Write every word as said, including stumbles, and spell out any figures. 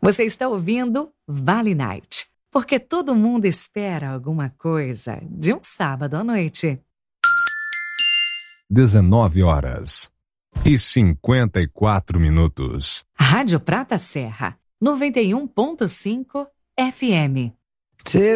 Você está ouvindo Vale Night, porque todo mundo espera alguma coisa de um sábado à noite. dezenove horas e cinquenta e quatro minutos. Rádio Prata Serra, noventa e um ponto cinco F M.